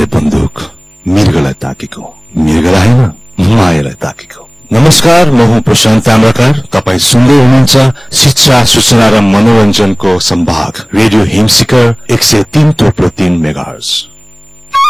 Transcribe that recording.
बन्दुक मृगलाई ताकेको, मृगलाई हैन मायालाई ताकेको। नमस्कार, म हुँ प्रशान्त ताम्राकार। तपाई सुन्दै हुनुहुन्छ शिक्षा, सूचना र मनोरञ्जनको सम्भाग रेडियो हिमशिखर 103.3 मेगाहर्ज।